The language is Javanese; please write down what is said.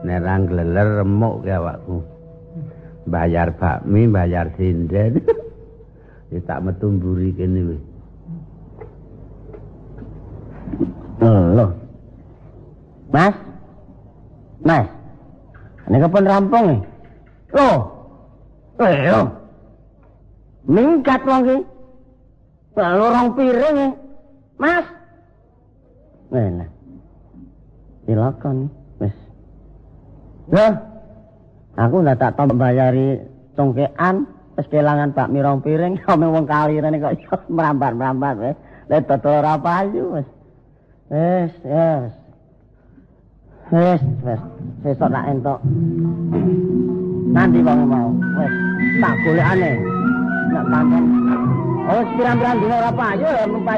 nerang gleler remuk ke awakku. Bayar bakmi, bayar sinden. Wis tak metu mburi kene wis. Loh. Mas. Mas. Ini kapan rampung nih? Loh. Loh. Minggat wong iki. Lorong piring nih. Mas. Nah. Silakan wis. Loh. Aku ndak tak tambah bayari congkean, wis kelangan bakmi rong piring, omong wong kalirane kok merambat-merambat wis. Lek dodol ora payu wis. Wis. Sesuk tak entuk. Nanti wong mau. Wis tak golekane. Nek pancen. Oh, pirang-pirang dina ora payu,